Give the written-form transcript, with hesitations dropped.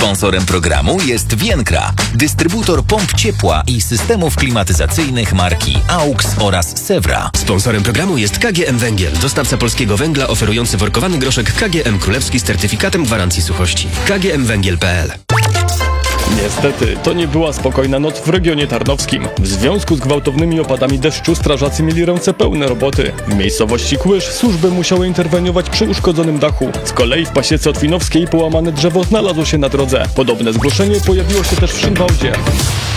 Sponsorem programu jest Vienkra, dystrybutor pomp ciepła i systemów klimatyzacyjnych marki AUX oraz Sewra. Sponsorem programu jest KGM Węgiel, dostawca polskiego węgla oferujący workowany groszek KGM Królewski z certyfikatem gwarancji suchości. kgmwęgiel.pl. Niestety, to nie była spokojna noc w regionie tarnowskim. W związku z gwałtownymi opadami deszczu strażacy mieli ręce pełne roboty. W miejscowości Kłysz służby musiały interweniować przy uszkodzonym dachu. Z kolei w Pasiece Otwinowskiej połamane drzewo znalazło się na drodze. Podobne zgłoszenie pojawiło się też w Szynwałdzie.